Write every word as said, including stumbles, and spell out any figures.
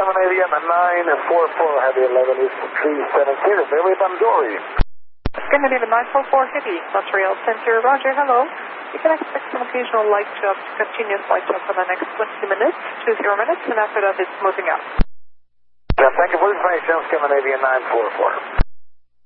Scandinavian nine four four, heavy level is three seven zero, Bailey Bandori. Scandinavian nine four four, heavy, Montreal Center, roger, hello. You can expect some occasional light jump to continue flight jump for the next twenty minutes, two zero minutes, and after that it's moving up. Yeah, thank you for the information, Scandinavian nine four four.